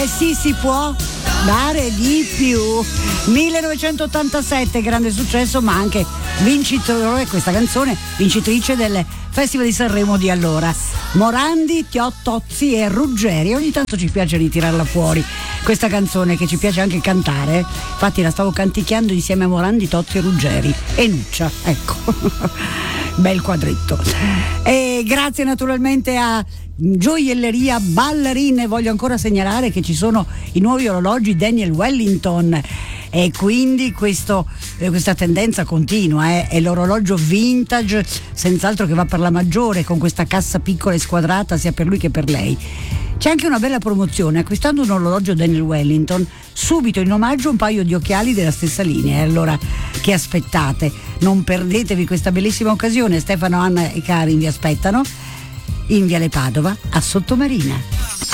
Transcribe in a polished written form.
sì, si può dare di più. 1987, grande successo, ma anche vincitore questa canzone, vincitrice del Festival di Sanremo di allora. Morandi, Tozzi e Ruggeri. Ogni tanto ci piace ritirarla fuori questa canzone, che ci piace anche cantare. Infatti la stavo canticchiando insieme a Morandi, Tozzi e Ruggeri e Nuccia, ecco. Bel quadretto. E grazie naturalmente a Gioielleria Ballerine. Voglio ancora segnalare che ci sono i nuovi orologi Daniel Wellington, e quindi questa tendenza continua, è l'orologio vintage, senz'altro, che va per la maggiore, con questa cassa piccola e squadrata sia per lui che per lei. C'è anche una bella promozione: acquistando un orologio Daniel Wellington, subito in omaggio un paio di occhiali della stessa linea. E allora che aspettate? Non perdetevi questa bellissima occasione. Stefano, Anna e Karin vi aspettano in Viale Padova a Sottomarina.